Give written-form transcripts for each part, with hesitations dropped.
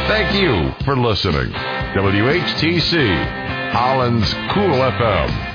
Thank you for listening. WHTC, Holland's Cool FM.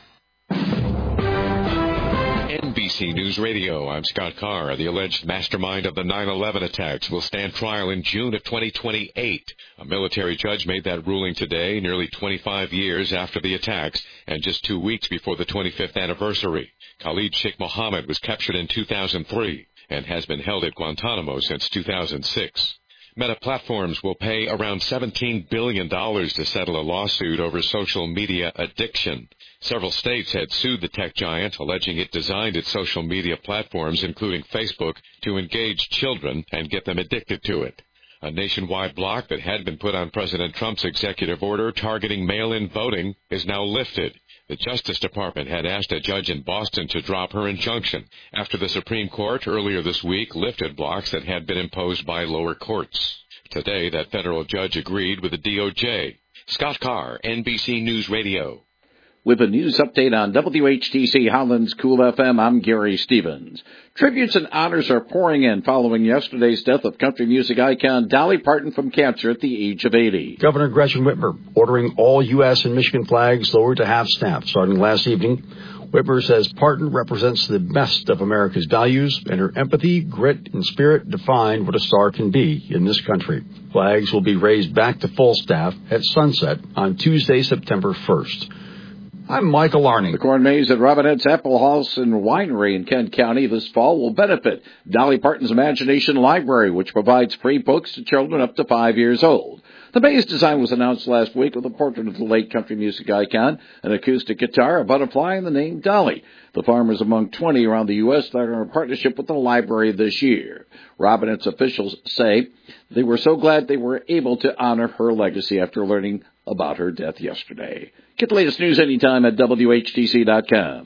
NBC News Radio, I'm Scott Carr. The alleged mastermind of the 9/11 attacks will stand trial in June of 2028. A military judge made that ruling today, nearly 25 years after the attacks and just 2 weeks before the 25th anniversary. Khalid Sheikh Mohammed was captured in 2003 and has been held at Guantanamo since 2006. Meta Platforms will pay around $17 billion to settle a lawsuit over social media addiction. Several states had sued the tech giant, alleging it designed its social media platforms, including Facebook, to engage children and get them addicted to it. A nationwide block that had been put on President Trump's executive order targeting mail-in voting is now lifted. The Justice Department had asked a judge in Boston to drop her injunction after the Supreme Court earlier this week lifted blocks that had been imposed by lower courts. Today, that federal judge agreed with the DOJ. Scott Carr, NBC News Radio. With a news update on WHTC Holland's Cool FM, I'm Gary Stevens. Tributes and honors are pouring in following yesterday's death of country music icon Dolly Parton from cancer at the age of 80. Governor Gretchen Whitmer ordering all U.S. and Michigan flags lowered to half-staff starting last evening. Whitmer says Parton represents the best of America's values, and her empathy, grit, and spirit defined what a star can be in this country. Flags will be raised back to full staff at sunset on Tuesday, September 1st. I'm Michael Arning. The corn maze at Robinette's Apple House and Winery in Kent County this fall will benefit Dolly Parton's Imagination Library, which provides free books to children up to 5 years old. The maze design was announced last week with a portrait of the late country music icon, an acoustic guitar, a butterfly, and the name Dolly. The farm is among 20 around the U.S. that are in partnership with the library this year. Robinette's officials say they were so glad they were able to honor her legacy after learning about her death yesterday. Get the latest news anytime at WHTC.com.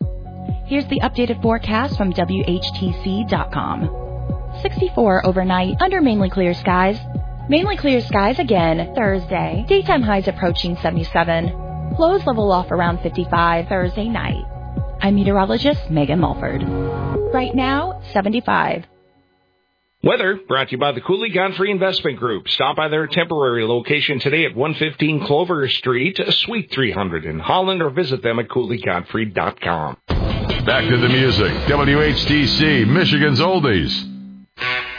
Here's the updated forecast from WHTC.com. 64 overnight under mainly clear skies. Mainly clear skies again Thursday. Daytime highs approaching 77. Lows level off around 55 Thursday night. I'm meteorologist Megan Mulford. Right now, 75. Weather brought to you by the Cooley Godfrey Investment Group. Stop by their temporary location today at 115 Clover Street, Suite 300 in Holland, or visit them at CooleyGodfrey.com. Back to the music. WHTC, Michigan's Oldies.